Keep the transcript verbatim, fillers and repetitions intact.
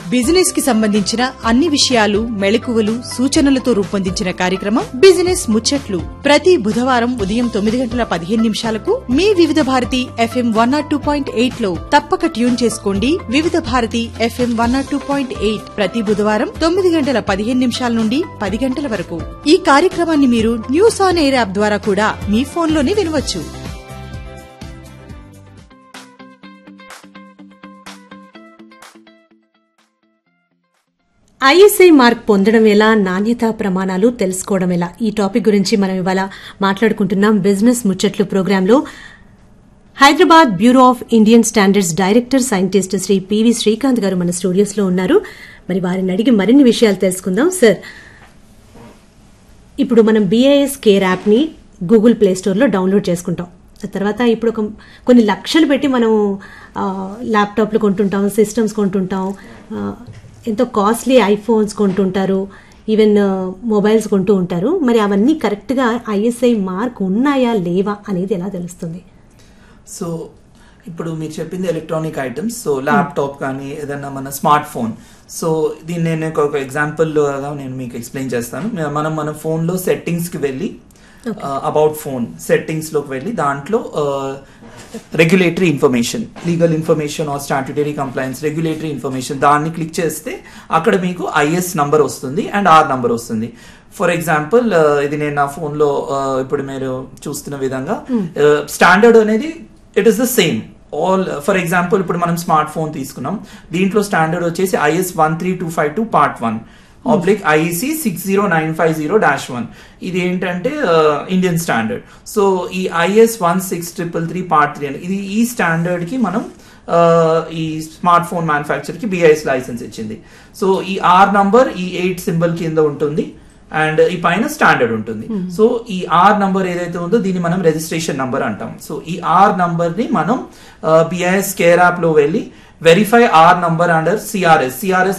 Business కి సంబంధించిన అన్ని విషయాలు, మెళకువలు, సూచనలతో రూపొందించిన కార్యక్రమం బిజినెస్ ముచ్చట్లు. ప్రతి బుధవారం ఉదయం తొమ్మిది గంటల పదిహేను నిమిషాలకు మీ వివిధ Bharati FM one not two point eight లో తప్పక ట్యూన్ చేసుకోండి. వివిధ Bharati FM one not two point eight ప్రతి బుధవారం తొమ్మిది గంటల పదిహేను నిమిషాల నుండి పది గంటల వరకు. ఈ కార్యక్రమాన్ని మీరు న్యూస్ ఆన్ ఎయిర్ యాప్ ద్వారా కూడా మీ ఫోన్లోనే వినవచ్చు. ఐఎస్ఐ మార్క్ పొందడం ఎలా, నాణ్యతా ప్రమాణాలు తెలుసుకోవడం ఎలా, ఈ టాపిక్ గురించి మనం ఇవాళ మాట్లాడుకుంటున్నాం బిజినెస్ ముచ్చట్లు ప్రోగ్రాంలో. Hyderabad bureau of Indian standards director scientist Shri PV Srikanth గారు మన స్టూడియోస్ లో ఉన్నారు. మరి వారిని అడిగి మరిన్ని విషయాలు తెలుసుకుందాం. సార్, ఇప్పుడు మనం బిఐఎస్ కేర్ యాప్ ని గూగుల్ ప్లే స్టోర్ లో డౌన్లోడ్ చేసుకుంటాం. తర్వాత ఇప్పుడు ఒక కొన్ని లక్షలు పెట్టి మనం ల్యాప్టాప్లు కొంటుంటాం, సిస్టమ్స్ కొంటుంటాం, ఎంతో కాస్ట్లీ ఐఫోన్స్ కొంటుంటారు, ఈవెన్ మొబైల్స్ కొంటూ ఉంటారు. మరి అవన్నీ కరెక్ట్ గా ఐఎస్ఐ మార్క్ ఉన్నాయా లేవా అనేది ఎలా తెలుస్తుంది? సో ఇప్పుడు మీరు చెప్పింది ఎలక్ట్రానిక్ ఐటమ్స్, సో ల్యాప్టాప్ కానీ ఏదైనా మన స్మార్ట్ ఫోన్. సో దీన్ని నేను ఒక ఎగ్జాంపుల్ నేను మీకు ఎక్స్ప్లెయిన్ చేస్తాను. మనం మన ఫోన్ లో సెట్టింగ్స్ కి వెళ్ళి అబౌట్ ఫోన్ సెట్టింగ్స్ లోకి వెళ్ళి దాంట్లో regulatory information, legal information are statutory complains, regulatory information దాన్ని క్లిక్ చేస్తే అక్కడ మీకు ఐఎస్ నంబర్ వస్తుంది అండ్ ఆర్ నంబర్ వస్తుంది. ఫర్ ఎగ్జాంపుల్ ఇది నేను నా ఫోన్ లో ఇప్పుడు మీరు చూస్తున్న విధంగా స్టాండర్డ్ అనేది it is the same all. For example ఇప్పుడు మనం స్మార్ట్ ఫోన్ తీసుకున్నాం, దీంట్లో స్టాండర్డ్ వచ్చేసి is one three two five two part one oblique IEC six zero nine five zero dash one. ఇది ఏంటంటే ఇండియన్ స్టాండర్డ్. సో ఈ is one six triple three part three ఇది ఈ స్టాండర్డ్ కి మనం ఈ స్మార్ట్ ఫోన్ మ్యానుఫ్యాక్చర్ కి BIS licence ఇచ్చింది. సో ఈ ఆర్ నంబర్ ఈ ఎయిట్ సింబల్ కింద ఉంటుంది అండ్ ఈ పైన స్టాండర్డ్ ఉంటుంది. సో ఈ ఆర్ నంబర్ ఏదైతే ఉందో దీన్ని మనం రిజిస్ట్రేషన్ నంబర్ అంటాం. సో ఈ ఆర్ నంబర్ ని మనం బిఐఎస్ కేర్ యాప్ లో వెళ్ళి verify are number under CRS CRS